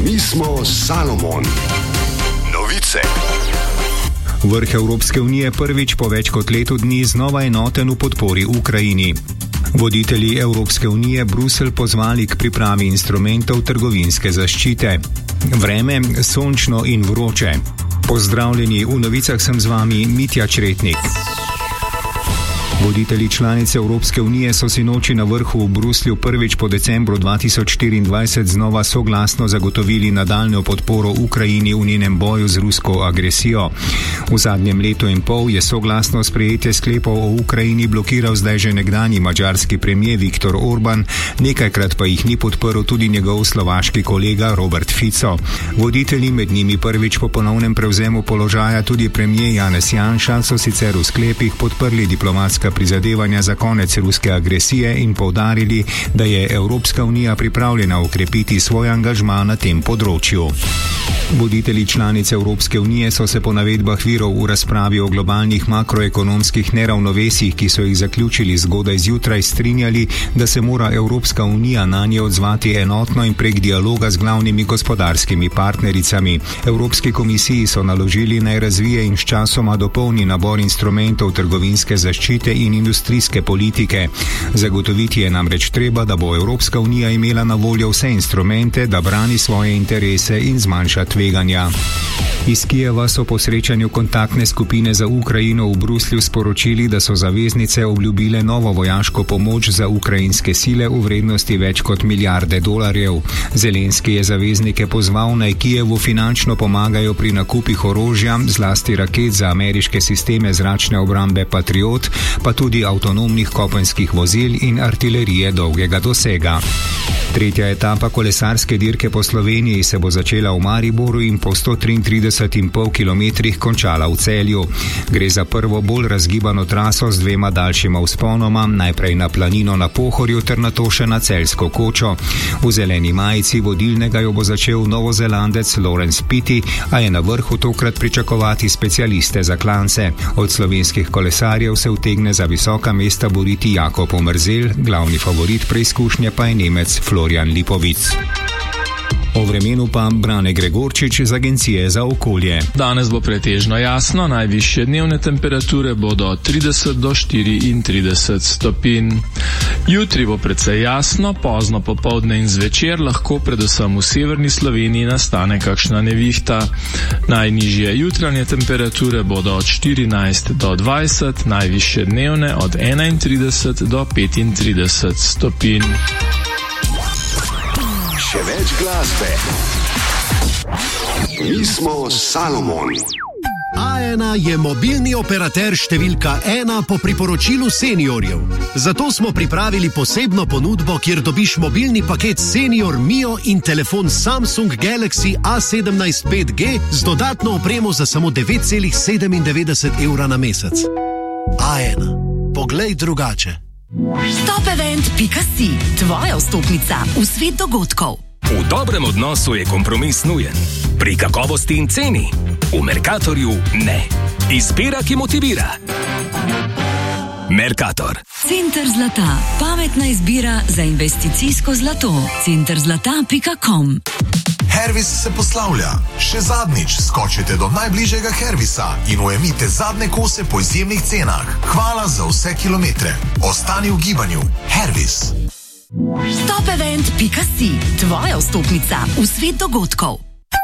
Mi smo Salomon. Novice. Vrh Evropske unije prvič po več kot letu dni znova enoten v podpori Ukrajini. Voditelji Evropske unije Bruselj pozvali k pripravi instrumentov trgovinske zaščite. Vreme sončno in vroče. Pozdravljeni, v novicah sem z vami Mitja Čretnik. Voditelji članice Evropske unije so sinoči na vrhu v Bruslju prvič po decembru 2024 znova soglasno zagotovili nadaljnjo podporo Ukrajini v njenem boju z rusko agresijo. V zadnjem letu in pol je soglasno sprejetje sklepov o Ukrajini blokiral zdaj že nekdanji madžarski premier Viktor Orban, nekajkrat pa jih ni podprl tudi njegov slovaški kolega Robert Fico. Voditelji, med njimi prvič po ponovnem prevzemu položaja tudi premier Janez Janša, so sicer v sklepih podprli diplomatska prizadevanja za konec ruske agresije in poudarili, da je Evropska unija pripravljena ukrepiti svoj angažma na tem področju. Voditelji članice Evropske unije so se po navedbah virov v razpravi o globalnih makroekonomskih neravnovesjih, ki so jih zaključili zgodaj zjutraj, strinjali, da se mora Evropska unija nanje odzvati enotno in prek dialoga z glavnimi gospodarskimi partnericami. Evropski komisiji so naložili naj razvije in sčasoma dopolni nabor instrumentov trgovinske zaščite in industrijske politike. Zagotoviti je namreč treba, da bo Evropska unija imela na voljo vse instrumente, da brani svoje interese in zmanjša tveganja. Iz Kijeva so po srečanju kontaktne skupine za Ukrajino v Bruslju sporočili, da so zaveznice obljubile novo vojaško pomoč za ukrajinske sile v vrednosti več kot $1 milijarde. Zelenski je zaveznike pozval, naj Kijevu finančno pomagajo pri nakupih orožja, zlasti raket za ameriške sisteme zračne obrambe Patriot, pa tudi avtonomnih kopenskih vozil in artilerije dolgega dosega. Tretja etapa kolesarske dirke po Sloveniji se bo začela v Mariboru in po 133,5 km končala v Celju. Gre za prvo bolj razgibano traso z 2 daljšima vzponoma, najprej na planino na Pohorju ter nato še na Celjsko kočo. V zeleni majici vodilnega jo bo začel Novozelandec Lawrence Pitty, a je na vrhu tokrat pričakovati specialiste za klance. Od slovenskih kolesarjev se utegne za visoka mesta boriti Jakob Omerzel, glavni favorit preizkušnje pa je Nemec Florian Lipovic. O vremenu pa Brane Gregorčič z Agencije za okolje. Danes bo pretežno jasno, najvišje dnevne temperature bodo od 30 do 34 stopinj. Jutri bo precej jasno, pozno popoldne in zvečer lahko predvsem v severni Sloveniji nastane kakšna nevihta. Najnižje jutranje temperature bodo od 14 do 20, najvišje dnevne od 31 do 35 stopinj. Še več glasbe. Mi smo Salomon. A1 je mobilni operater številka 1 po priporočilu seniorjev. Zato smo pripravili posebno ponudbo, kjer dobiš mobilni paket Senior Mio in telefon Samsung Galaxy A17 5G z dodatno opremo za samo 9,97 € na mesec. A1. Poglej drugače. Topevent.si, tvoja vstopnica v svet dogodkov. V dobrem odnosu je kompromis nujen. Pri kakovosti in ceni. V Mercatorju ne. Izbira, ki motivira. Mercator. Center zlata. Pametna izbira za investicijsko zlato. Centerzlata.com. Hervis se poslavlja. Še zadnjič skočite do najbližjega Hervisa in ujemite zadnje kose po izjemnih cenah. Hvala za vse kilometre. Ostani v gibanju. Hervis. Topevent.si, tvoja vstopnica v svet dogodkov.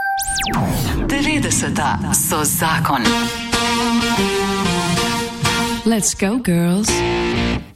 90 so zakon. Let's go, girls.